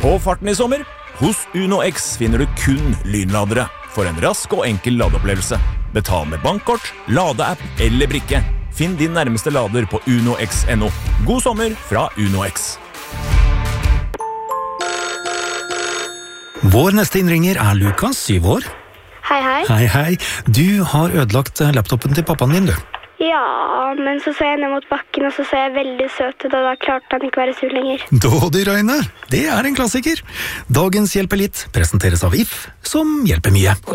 På farten i sommer, hos Uno X finner du kun lynladere for en rask og enkel ladeopplevelse. Betal med bankkort, ladeapp eller brikke. Finn din nærmeste lader på unox.no. God sommer fra Uno X. Vår neste innringer Lukas, 7 år. Hei, hei. Hei, hei. Du har ødelagt laptopen til pappaen din, du. Ja, men så jeg ned mot bakken, og så jeg veldig søt ut, og da klarte han ikke være sur lenger. Dådyrøyne, det en klassiker. Dagens Hjelper litt presenteres av If, som hjelper mye.